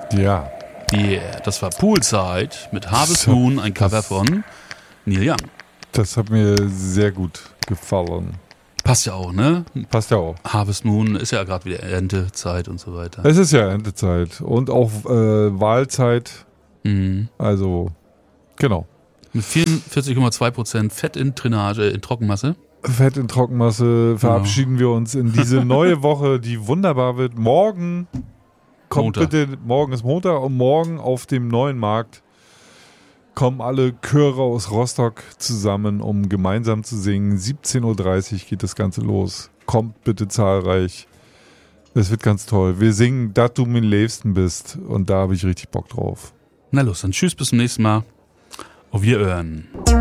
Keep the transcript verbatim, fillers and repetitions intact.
Ja. Yeah, das war Poolside mit Harvest Moon, ein Cover von Neil Young. Das hat mir sehr gut gefallen. Passt ja auch, ne? Passt ja auch. Harvest Moon ist ja gerade wieder Erntezeit und so weiter. Es ist ja Erntezeit und auch äh, Wahlzeit. Mhm. Also, genau. Mit vierundvierzig Komma zwei Prozent Fett in Drainage, in Trockenmasse. Fett in Trockenmasse verabschieden genau. wir uns in diese neue Woche, die wunderbar wird. Morgen kommt Montag. bitte, morgen ist Montag und morgen auf dem neuen Markt kommen alle Chöre aus Rostock zusammen, um gemeinsam zu singen. siebzehn Uhr dreißig geht das Ganze los. Kommt bitte zahlreich. Es wird ganz toll. Wir singen, dass du mein Liebsten bist. Und da habe ich richtig Bock drauf. Na los, dann tschüss, bis zum nächsten Mal. Auf Wiederhören.